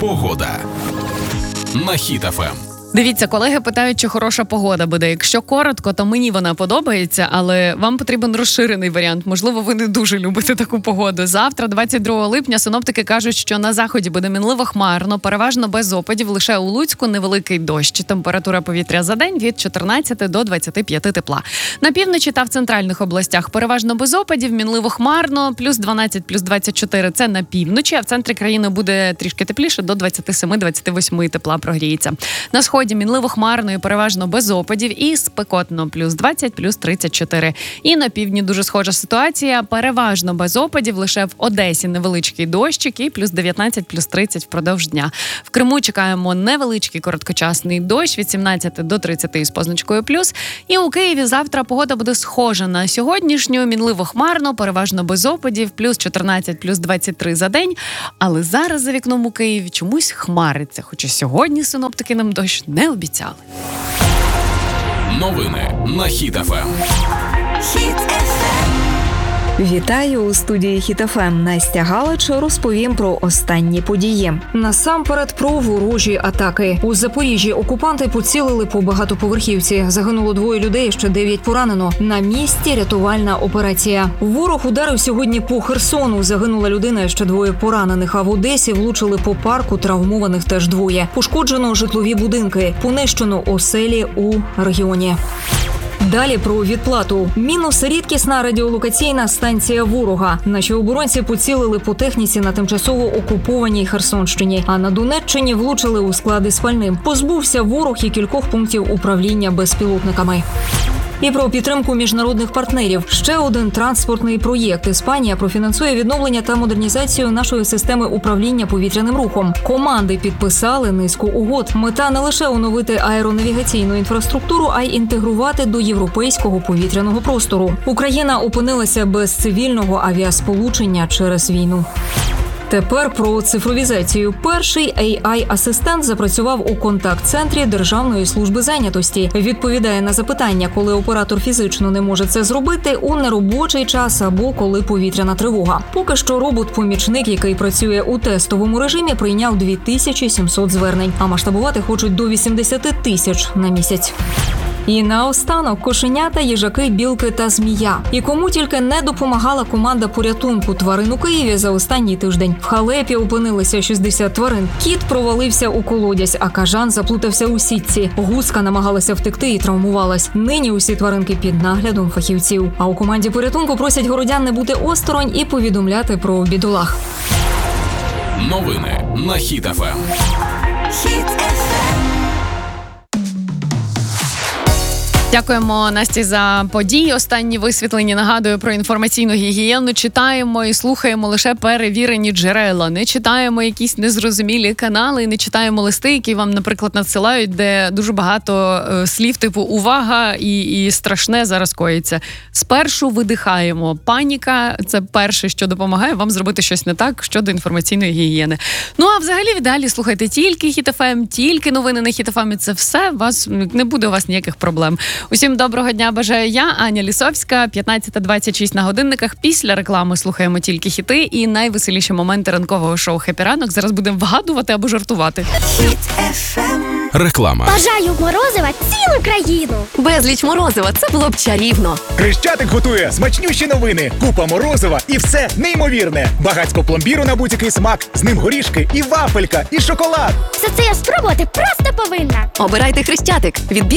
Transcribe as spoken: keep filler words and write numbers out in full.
Погода на Хіт еф ем. Дивіться, колеги питають, чи хороша погода буде. Якщо коротко, то мені вона подобається, але вам потрібен розширений варіант. Можливо, ви не дуже любите таку погоду. Завтра, двадцять другого липня, синоптики кажуть, що на заході буде мінливо хмарно, переважно без опадів, лише у Луцьку невеликий дощ. Температура повітря за день від чотирнадцяти до двадцяти п'яти тепла. На півночі та в центральних областях переважно без опадів, мінливо хмарно, плюс дванадцять, плюс двадцять чотири – це на півночі, а в центрі країни буде трішки тепліше, до двадцяти семи - двадцяти восьми тепла прогріється. На сході мінливо хмарно і переважно без опадів, і спекотно, плюс двадцять, плюс тридцять чотири. І на півдні дуже схожа ситуація, переважно без опадів, лише в Одесі невеличкий дощик і плюс дев'ятнадцять, плюс тридцять впродовж дня. В Криму чекаємо невеличкий короткочасний дощ від сімнадцяти до тридцяти з позначкою плюс. І у Києві завтра погода буде схожа на сьогоднішню, мінливо хмарно, переважно без опадів, плюс чотирнадцять, плюс двадцять три за день. Але зараз за вікном у Києві чомусь хмариться, хоча сьогодні синоптики нам дощ не обіцяли. Новини на Хіт еф ем. Хіт еф ем. Вітаю у студії Хіт еф ем. Настя Галич розповім про останні події. Насамперед про ворожі атаки. У Запоріжжі окупанти поцілили по багатоповерхівці. Загинуло двоє людей, ще дев'ять поранено. На місці рятувальна операція. Ворог ударив сьогодні по Херсону. Загинула людина, ще двоє поранених. А в Одесі влучили по парку, травмованих теж двоє. Пошкоджено житлові будинки. Понищено оселі у регіоні. Далі про відплату. Мінус – рідкісна радіолокаційна станція ворога. Наші оборонці поцілили по техніці на тимчасово окупованій Херсонщині, а на Донеччині влучили у склади з пальним. Позбувся ворог і кількох пунктів управління безпілотниками. І про підтримку міжнародних партнерів. Ще один транспортний проєкт. Іспанія профінансує відновлення та модернізацію нашої системи управління повітряним рухом. Команди підписали низку угод. Мета не лише оновити аеронавігаційну інфраструктуру, а й інтегрувати до європейського повітряного простору. Україна опинилася без цивільного авіасполучення через війну. Тепер про цифровізацію. Перший ей ай-асистент запрацював у контакт-центрі Державної служби зайнятості. Відповідає на запитання, коли оператор фізично не може це зробити, у неробочий час або коли повітряна тривога. Поки що робот-помічник, який працює у тестовому режимі, прийняв дві тисячі сімсот звернень, а масштабувати хочуть до вісімдесят тисяч на місяць. І наостанок кошенята, їжаки, білки та змія. І кому тільки не допомагала команда порятунку тварин у Києві за останній тиждень. В халепі опинилися шістдесят тварин. Кіт провалився у колодязь, а кажан заплутався у сітці. Гуска намагалася втекти і травмувалась. Нині усі тваринки під наглядом фахівців. А у команді порятунку просять городян не бути осторонь і повідомляти про бідолах. Новини на Хіт еф ем. Хіт еф ем. Дякуємо, Насті, за події. Останні висвітлені. Нагадую про інформаційну гігієну. Читаємо і слухаємо лише перевірені джерела. Не читаємо якісь незрозумілі канали, не читаємо листи, які вам, наприклад, надсилають, де дуже багато е, слів типу «увага» і, і «страшне» зараз коїться. Спершу видихаємо. Паніка – це перше, що допомагає вам зробити щось не так щодо інформаційної гігієни. Ну, а взагалі, в ідеалі, слухайте тільки Хіт еф ем, тільки новини на Хіт еф ем. Це все, вас, не буде у вас ніяких проблем. Усім доброго дня бажаю я, Аня Лісовська. п'ятнадцята двадцять шість на годинниках. Після реклами слухаємо тільки хіти і найвеселіші моменти ранкового шоу «Хеппі ранок». Зараз будемо вгадувати або жартувати. Хіт еф ем. Реклама. Бажаю морозива цілу країну. Безліч морозива, це було б чарівно. Хрещатик готує смачнющі новини, купа морозива і все неймовірне. Багацько пломбіру на будь-який смак, з ним горішки і вафелька, і шоколад. Все це я спробувати просто повинна. Обирайте Хрещатик. Відбір